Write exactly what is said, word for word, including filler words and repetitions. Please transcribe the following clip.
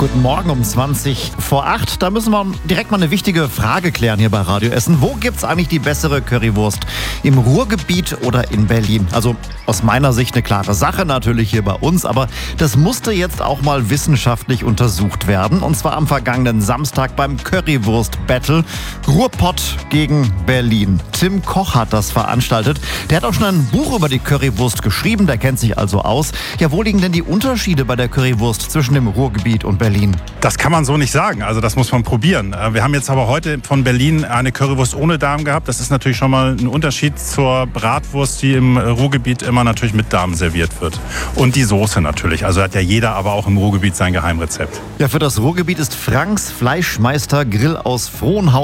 Guten Morgen um zwanzig vor acht. Da müssen wir direkt mal eine wichtige Frage klären hier bei Radio Essen. Wo gibt's eigentlich die bessere Currywurst? Im Ruhrgebiet oder in Berlin? Also aus meiner Sicht eine klare Sache natürlich hier bei uns, aber das musste jetzt auch mal wissenschaftlich untersucht werden. Und zwar am vergangenen Samstag beim Currywurst-Battle Ruhrpott gegen Berlin. Tim Koch hat das veranstaltet. Der hat auch schon ein Buch über die Currywurst geschrieben, der kennt sich also aus. Ja, wo liegen denn die Unterschiede bei der Currywurst zwischen dem Ruhrgebiet und Berlin? Das kann man so nicht sagen, also das muss man probieren. Wir haben jetzt aber heute von Berlin eine Currywurst ohne Darm gehabt. Das ist natürlich schon mal ein Unterschied zur Bratwurst, die im Ruhrgebiet immer natürlich mit Darm serviert wird. Und die Soße natürlich, also hat ja jeder aber auch im Ruhrgebiet sein Geheimrezept. Ja, für das Ruhrgebiet ist Franks Fleischmeister Grill aus Frohnhausen